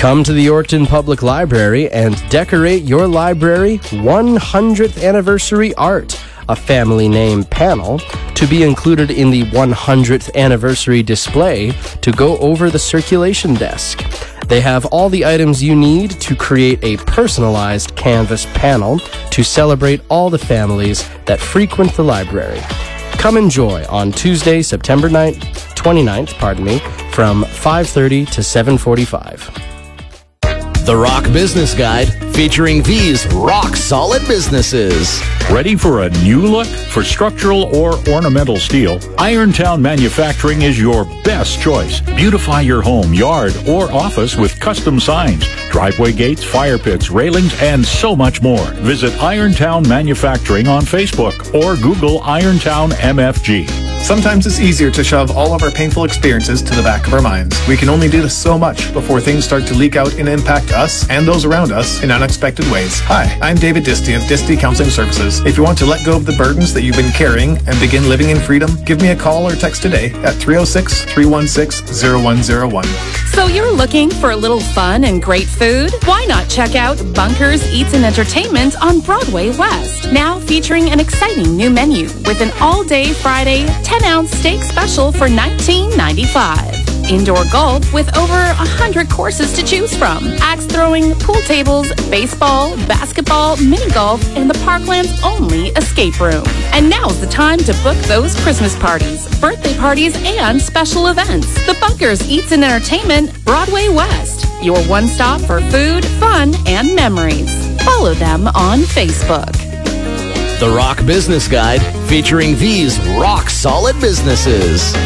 Come to the Yorkton Public Library and decorate your library 100th Anniversary Art, a family name panel, to be included in the 100th Anniversary display to go over the circulation desk. They have all the items you need to create a personalized canvas panel to celebrate all the families that frequent the library. Come enjoy on Tuesday, September 29th, from 5:30 to 7:45. The Rock Business Guide, featuring these rock-solid businesses. Ready for a new look? For structural or ornamental steel, Irontown Manufacturing is your best choice. Beautify your home, yard, or office with custom signs, driveway gates, fire pits, railings, and so much more. Visit Irontown Manufacturing on Facebook or Google Irontown MFG. Sometimes it's easier to shove all of our painful experiences to the back of our minds. We can only do this so much before things start to leak out and impact us and those around us in unexpected ways. Hi, I'm David Disty of Disty Counseling Services. If you want to let go of the burdens that you've been carrying and begin living in freedom, give me a call or text today at 306-316-0101. So you're looking for a little fun and great food? Why not check out Bunkers Eats and Entertainment on Broadway West? Now featuring an exciting new menu with an all-day Friday 10-ounce steak special for $19.95. Indoor golf with over 100 courses to choose from. Axe throwing, pool tables, baseball, basketball, mini golf, and the Parkland's only escape room. And now's the time to book those Christmas parties, birthday parties, and special events. The Bunkers Eats and Entertainment, Broadway West. Your one-stop for food, fun, and memories. Follow them on Facebook. The Rock Business Guide, featuring these rock-solid businesses.